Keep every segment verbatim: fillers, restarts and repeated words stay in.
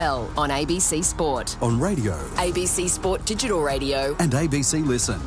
On A B C Sport. On radio. A B C Sport Digital Radio. And A B C Listen.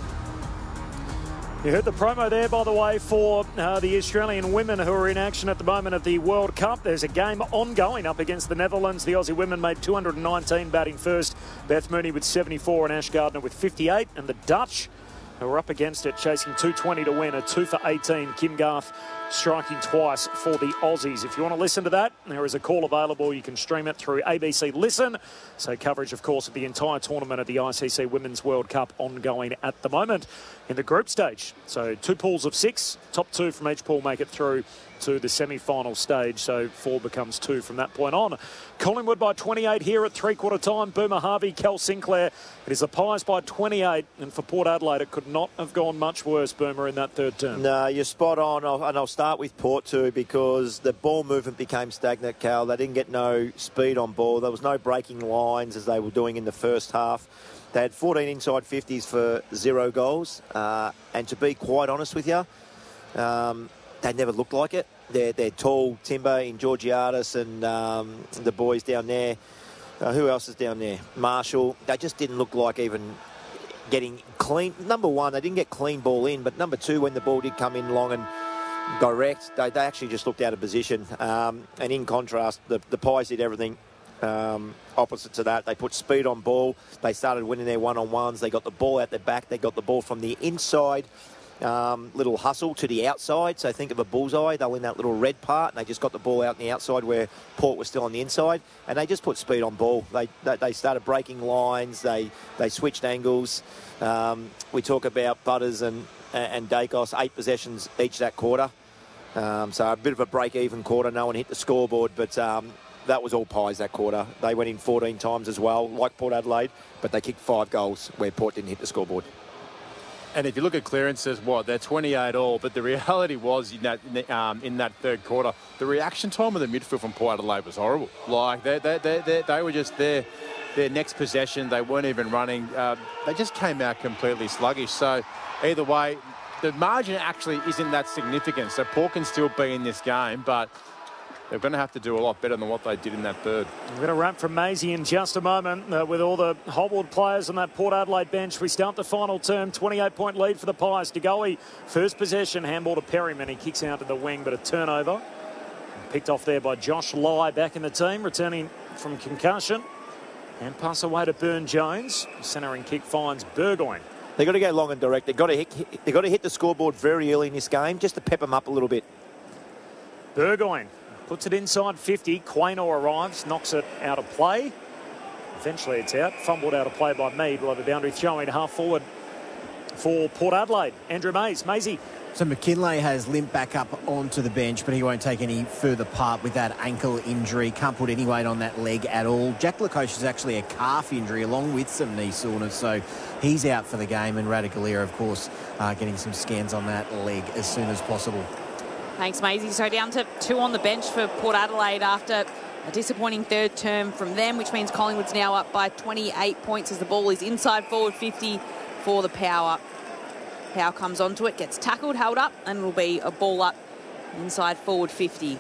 You heard the promo there, by the way, for uh, the Australian women who are in action at the moment at the World Cup. There's a game ongoing up against the Netherlands. The Aussie women made two hundred nineteen batting first. Beth Mooney with seventy-four and Ash Gardner with fifty-eight. And the Dutch, who are up against it, chasing two twenty to win, a two for eighteen. Kim Garth striking twice for the Aussies. If you want to listen to that, there is a call available. You can stream it through A B C Listen. So coverage, of course, of the entire tournament of the I C C Women's World Cup ongoing at the moment in the group stage. So two pools of six. Top two from each pool make it through to the semi-final stage. So four becomes two from that point on. Collingwood by twenty-eight here at three-quarter time. Boomer Harvey, Kel Sinclair. It is the Pies by twenty-eight. And for Port Adelaide, it could not have gone much worse, Boomer, in that third term. No, you're spot on. I'll, and I'll start with Port too, because the ball movement became stagnant, Cal. They didn't get no speed on ball. There was no breaking lines as they were doing in the first half. They had fourteen inside fifties for zero goals. Uh, and to be quite honest with you, um, they never looked like it. They're, they're tall timber in Georgiadis and um, the boys down there. Uh, who else is down there? Marshall. They just didn't look like even getting clean. Number one, they didn't get clean ball in. But number two, when the ball did come in long and direct, they, they actually just looked out of position. Um, and in contrast, the, the Pies did everything um, opposite to that. They put speed on ball. They started winning their one-on-ones. They got the ball out their back. They got the ball from the inside. Um, little hustle to the outside. So think of a bullseye. They were in that little red part, and they just got the ball out on the outside where Port was still on the inside, and they just put speed on ball. They they, they started breaking lines. They they switched angles. Um, we talk about Butters and and Dacos, eight possessions each that quarter. Um, so a bit of a break-even quarter. No one hit the scoreboard, but um, that was all Pies that quarter. They went in fourteen times as well, like Port Adelaide, but they kicked five goals where Port didn't hit the scoreboard. And if you look at clearances, what, they're twenty-eight all, but the reality was in that um, in that third quarter, the reaction time of the midfield from Port Adelaide was horrible. Like, they they they, they, they were just there. Their next possession, they weren't even running. Uh, they just came out completely sluggish. So either way, the margin actually isn't that significant. So Port can still be in this game, but they're going to have to do a lot better than what they did in that third. We're going to wrap from Maisie in just a moment uh, with all the Hobwood players on that Port Adelaide bench. We start the final term, twenty-eight point lead for the Pies. DeGoey, first possession, handball to Perryman. He kicks out to the wing, but a turnover. Picked off there by Josh Lai, back in the team, returning from concussion. And pass away to Burn Jones. Centering kick finds Burgoyne. They've got to go long and direct. They've got to hit, they've got to hit the scoreboard very early in this game, just to pep them up a little bit. Burgoyne puts it inside fifty. Quaynor arrives, knocks it out of play. Eventually it's out. Fumbled out of play by Mead. Below the boundary, throwing half forward for Port Adelaide. Andrew Mays. Maisie. So McKinlay has limped back up onto the bench, but he won't take any further part with that ankle injury. Can't put any weight on that leg at all. Jack Lacoste is actually a calf injury along with some knee soreness, so he's out for the game. And Radicalia, of course, uh, getting some scans on that leg as soon as possible. Thanks, Maisie. So down to two on the bench for Port Adelaide after a disappointing third term from them, which means Collingwood's now up by twenty-eight points as the ball is inside forward fifty for the Power. Power comes onto it, gets tackled, held up, and it'll be a ball up inside forward fifty.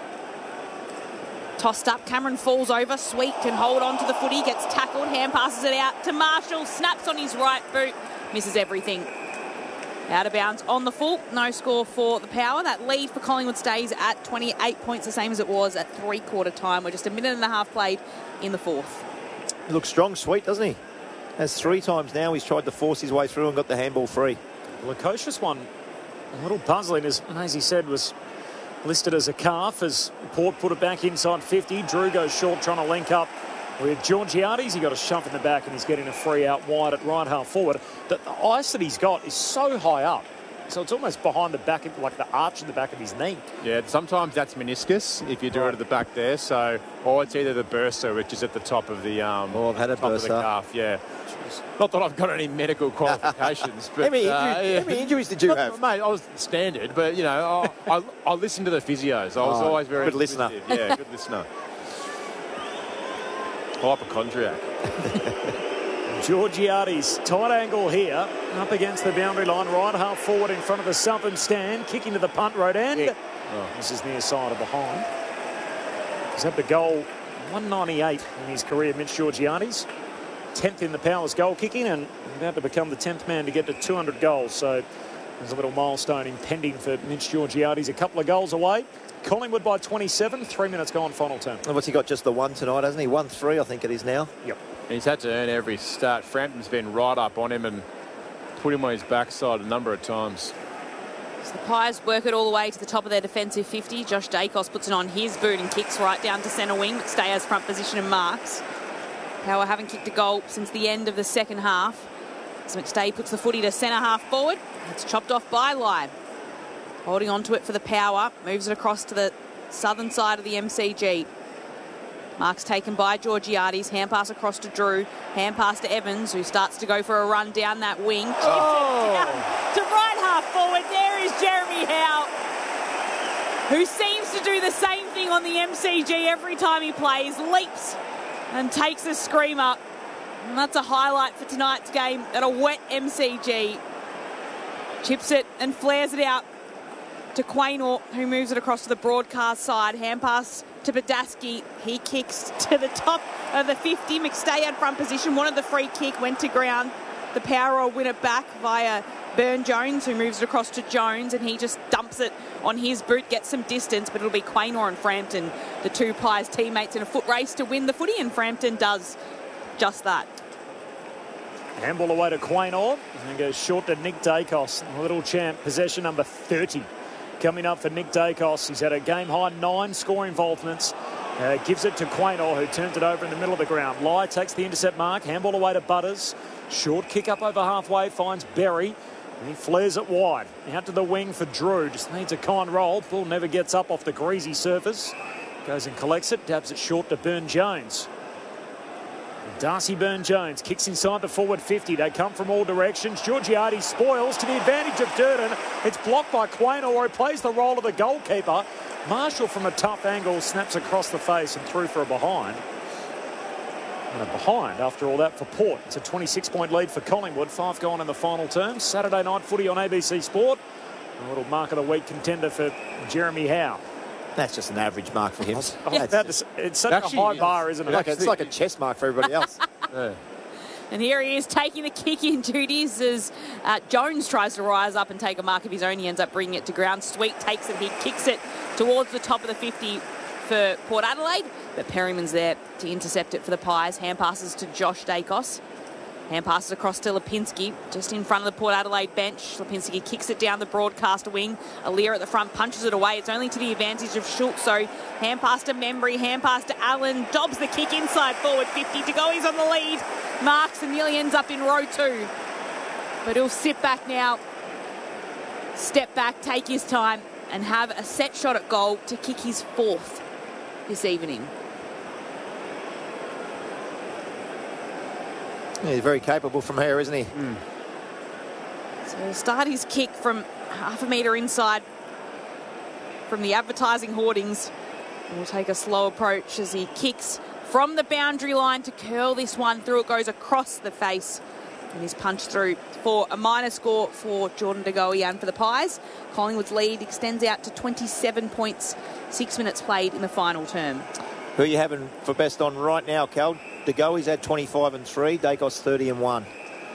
Tossed up, Cameron falls over, Sweet can hold on to the footy, gets tackled, hand passes it out to Marshall, snaps on his right boot, misses everything. Out of bounds on the full, no score for the Power. That lead for Collingwood stays at twenty-eight points, the same as it was at three-quarter time. We're just a minute and a half played in the fourth. He looks strong, Sweet, doesn't he? Has three times now he's tried to force his way through and got the handball free. Lacocious one, a little puzzling, as Maisie said, was listed as a calf as Port put it back inside fifty. Drew goes short trying to link up with Georgiades. He got a shove in the back and he's getting a free out wide at right half forward. The, the ice that he's got is so high up, so it's almost behind the back, of, like the arch in the back of his knee. Yeah, sometimes that's meniscus if you do right. it at the back there. So, or it's either the bursa, which is at the top of the um. Oh, I've had a top bursa. Of the calf. Yeah. Not that I've got any medical qualifications, but how, many uh, injuries, yeah. how many injuries did you Not, have, mate? I was standard, but you know, I I, I listened to the physios. I was oh, always very good listener. Yeah, good listener. Hypochondriac. Georgiades, tight angle here, up against the boundary line, right half forward in front of the southern stand, kicking to the punt road end. Yeah. Oh. This is near side of behind. He's had the goal one ninety-eight in his career, Mitch Georgiades. tenth in the Powers goal kicking and about to become the tenth man to get to two hundred goals. So there's a little milestone impending for Mitch Georgiades. A couple of goals away. Collingwood by twenty-seven. Three minutes gone, final term. And what's he got? Just the one tonight, hasn't he? one three, I think it is now. Yep. And he's had to earn every start. Frampton's been right up on him and put him on his backside a number of times. So the Pies work it all the way to the top of their defensive fifty. Josh Dacos puts it on his boot and kicks right down to centre wing. McStayer's front position and marks. Power haven't kicked a goal since the end of the second half. As McStay puts the footy to centre half forward. It's chopped off by Line. Holding on to it for the Power. Moves it across to the southern side of the M C G. Mark's taken by Georgiades. Hand pass across to Drew. Hand pass to Evans, who starts to go for a run down that wing. Chips Oh. it down to right half forward. There is Jeremy Howe, who seems to do the same thing on the M C G every time he plays. Leaps and takes a screamer. And that's a highlight for tonight's game at a wet M C G. Chips it and flares it out to Quaynor, who moves it across to the broadcast side. Hand pass to Badaski. He kicks to the top of the fifty. McStay had front position, wanted the free kick, went to ground. The Power will win it back via Burn Jones, who moves it across to Jones, and he just dumps it on his boot, gets some distance, but it'll be Quaynor and Frampton, the two Pies teammates, in a foot race to win the footy, and Frampton does just that. Handball away to Quaynor and goes short to Nick Dacos. Little champ, possession number thirty. Coming up for Nick Dacos. He's had a game-high nine score involvements. Uh, gives it to Quaynor, who turns it over in the middle of the ground. Lai takes the intercept mark. Handball away to Butters. Short kick up over halfway, finds Berry. And he flares it wide. Out to the wing for Drew. Just needs a kind roll. Ball never gets up off the greasy surface. Goes and collects it. Dabs it short to Burn Jones. Darcy Byrne-Jones kicks inside the forward fifty. They come from all directions. Georgiades spoils to the advantage of Durden. It's blocked by Quaynor, who plays the role of the goalkeeper. Marshall, from a tough angle, snaps across the face and through for a behind. And a behind, after all that, for Port. It's a twenty-six point lead for Collingwood. Five gone in the final term. Saturday night footy on A B C Sport. A little mark of the week contender for Jeremy Howe. That's just an average mark for him. Oh, yeah. It's, it's such Actually, a high bar, isn't it? Like a, it's like a chess mark for everybody else. Yeah. And here he is taking the kick in duties as uh, Jones tries to rise up and take a mark of his own. He ends up bringing it to ground. Sweet takes it. He kicks it towards the top of the fifty for Port Adelaide. But Perryman's there to intercept it for the Pies. Hand passes to Josh Dacos. Hand passes across to Lipinski, just in front of the Port Adelaide bench. Lipinski kicks it down the broadcaster wing. Alir at the front punches it away. It's only to the advantage of Schultz. So hand pass to Membry, hand pass to Allen. Dobbs the kick inside forward fifty to go. He's on the lead. Marks and nearly ends up in row two. But he'll sit back now, step back, take his time, and have a set shot at goal to kick his fourth this evening. Yeah, he's very capable from here, isn't he? Mm. So he'll start his kick from half a metre inside from the advertising hoardings. And we'll take a slow approach as he kicks from the boundary line to curl this one through. It goes across the face and is punched through for a minor score for Jordan De Goey and for the Pies. Collingwood's lead extends out to twenty-seven points, six minutes played in the final term. Who are you having for best on right now, Cal? De Goey's at twenty-five and three, Dacos thirty and one.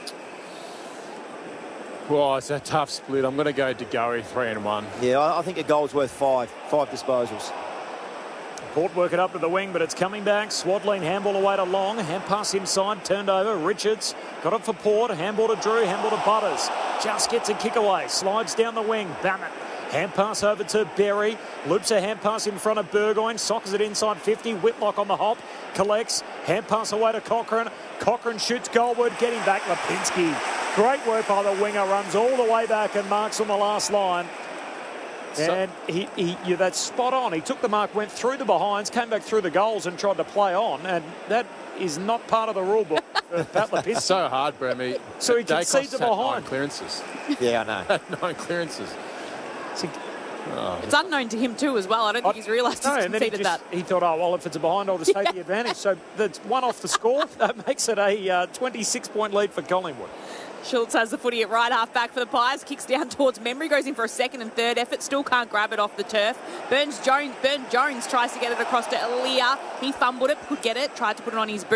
Well, it's a tough split. I'm going to go De Goey three and one. Yeah, I, I think a goal's worth five. Five disposals. Port work it up to the wing, but it's coming back. Swadleen handball away to Long. Hand pass inside, turned over. Richards got it for Port. Handball to Drew, handball to Butters. Just gets a kick away. Slides down the wing. Bammett. Hand pass over to Berry. Loops a hand pass in front of Burgoyne. Sockers it inside fifty. Whitlock on the hop. Collects. Hand pass away to Cochrane. Cochrane shoots goalward. Getting back Lipinski. Great work by the winger. Runs all the way back and marks on the last line. So, and he, he yeah, that's spot on. He took the mark, went through the behinds, came back through the goals and tried to play on. And that is not part of the rule book for Pat Lipinski. so hard, Bremy. So he Dacos concedes a had behind. Nine clearances. Yeah, I know. Had nine clearances. Oh. It's unknown to him too as well. I don't think he's realised No, he's and then he, conceded just, that. he thought, oh, well, if it's a behind, I'll just take the advantage. So that's one off the score. That makes it a uh, twenty-six point lead for Collingwood. Schultz has the footy at right half back for the Pies. Kicks down towards Memory. Goes in for a second and third effort. Still can't grab it off the turf. Burns Jones, Burn Jones tries to get it across to Aaliyah. He fumbled it. Could get it. Tried to put it on his boot.